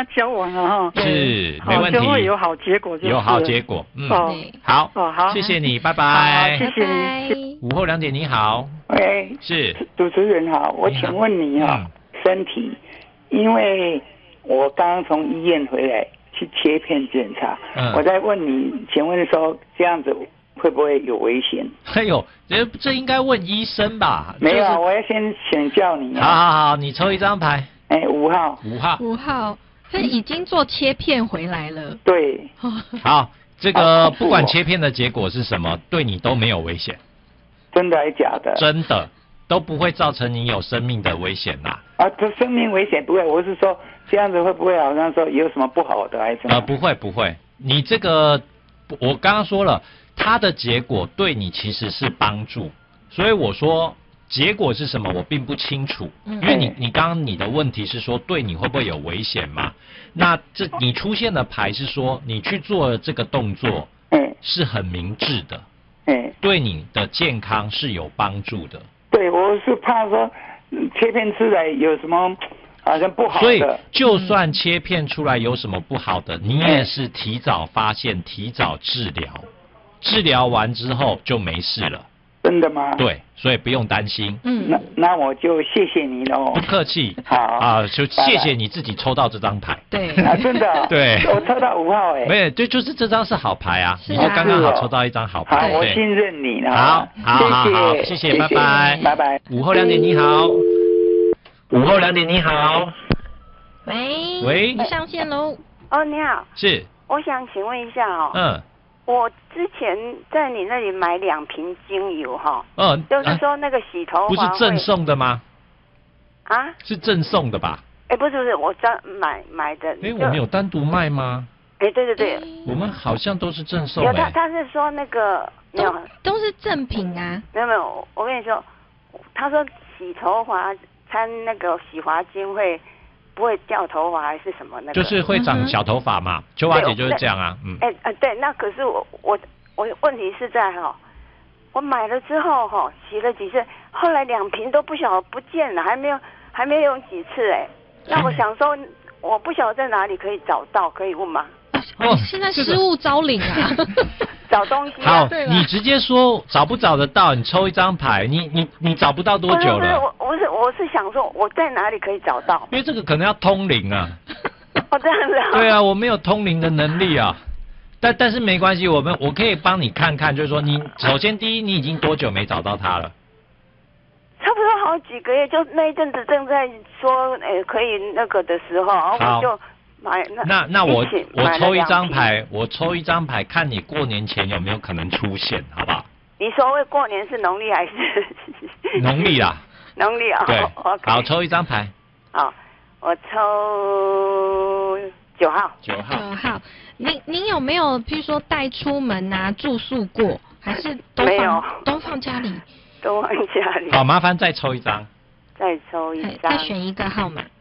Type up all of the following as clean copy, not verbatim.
他教完了哈， 是没问题， 就会有好结果， 有好结果。好， 好， 谢谢你，拜拜。 谢谢你。 午后2点，你好。 喂， 是主持人好，我请问你身体，因为我刚刚从医院回来去切片检查，我在问你，请问说这样子会不会有危险？ 哎呦，这应该问医生吧？ 没有，我要先请教你。 好，你抽一张牌。 5号。 5号，他已经做切片回来了。 对。 好，这个不管切片的结果是什么，对你都没有危险。 真的还是假的？ 真的，都不会造成你有生命的危险啦。 这生命危险不会，我是说这样子会不会好像说有什么不好的还是？ 不会，你这个我刚刚说了，它的结果对你其实是帮助，所以我说结果是什么我并不清楚，因为你刚刚你的问题是说对你会不会有危险嘛？那你出现的牌是说你去做这个动作，是很明智的。对你的健康是有帮助的。对， 我是怕说切片出来有什么好像不好的。 所以就算切片出来有什么不好的，你也是提早发现、提早治疗，治疗完之后就没事了。 真的吗？ 对，所以不用担心。 那我就谢谢你了。 不客气。 好就谢谢你自己抽到这张牌。 对。 真的。 对。 我抽到5号没有，就是这张是好牌啊，你就刚刚好抽到一张好牌。 好，我信任你了。 好，谢谢，拜拜， 拜拜。 午后2点，你好。午后2点，你好。 喂，你上线喽。 你好。 是。 我想请问一下我之前在你那里买2瓶精油就是说那个洗头不是赠送的吗？是赠送的吧？ 不是，我买的。 我们有单独卖吗？ 对， 我们好像都是赠送。 他是说那个都是赠品啊。 没有，我跟你说，他说洗头发掺那个洗发精会不会掉头发还是什么那个？ 就是会长小头发嘛，秋华姐就是这样啊。 对，那可是我问题是在我买了之后洗了几次，后来2瓶都不晓得不见了，还没有用几次那我想说，我不晓得在哪里可以找到，可以问吗？ 现在失物招领啊。 找东西好，你直接说找不找得到，你抽一张牌，你找不到多久了？ 我是想说我在哪里可以找到？ 因为这个可能要通灵啊。 这样子对啊，我没有通灵的能力啊。但是没关系，我可以帮你看看，就是说你首先第一，你已经多久没找到他了？ 差不多好几个月，就那一阵子正在说可以那个的时候，然后我就买那我抽一张牌，看你过年前有没有可能出现，好不好？ 你所谓过年是农历还是？ 农历啊。 农历啊。 对。 Okay. 好，抽一张牌。 好，我抽9号。 9号，您有没有譬如说带出门啊，住宿过，还是没有？ 都放家里。 都放家里。 好，麻烦再抽一张。 再抽一张。 再选一个号码。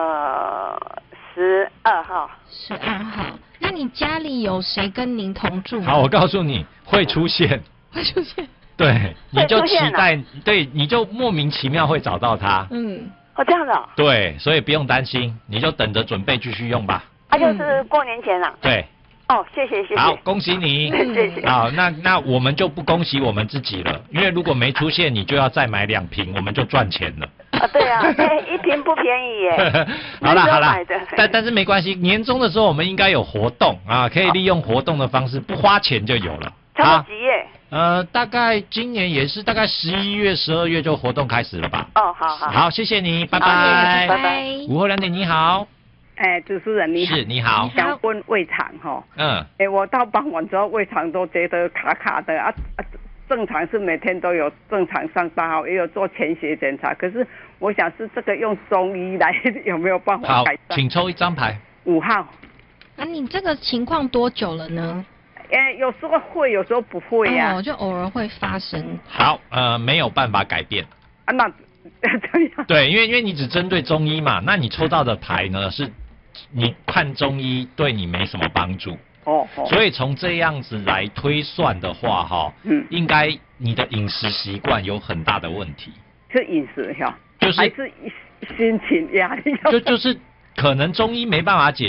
12号。 12号。那你家里有谁跟您同住吗？ 好，我告诉你，会出现。 会出现。 对，你就期待，对，你就莫名其妙会找到他。 这样子。 对，所以不用担心，你就等着准备继续用吧。 就是过年前了。 对。 谢谢。 好，恭喜你。 谢谢。 好，那我们就不恭喜我们自己了，因为如果没出现，你就要再买2瓶，我们就赚钱了。 对啊，1瓶不便宜耶。 好啦，但是没关系，年终的时候我们应该有活动可以利用活动的方式，不花钱就有了。 差不多几月？ 大概今年也是大概11月、12月就活动开始了吧？ 好。 好，谢谢你，拜拜。 拜拜。 午后2点，你好。 主持人你好。 是，你好。 想问胃肠我到傍晚之后胃肠都觉得卡卡的正常是每天都有正常上班也有做潜血检查，可是我想是这个用中医来有没有办法改善？ 好，请抽一张牌。 5号。 你这个情况多久了呢？ 有时候会，有时候不会呀。 就偶尔会发生。 好，没有办法改变。 那这样。 对，因为你只针对中医嘛，那你抽到的牌呢是，你看中医对你没什么帮助。所以从这样子来推算的话应该你的饮食习惯有很大的问题。 是饮食就是还是心情压力？ 就是可能中医没办法解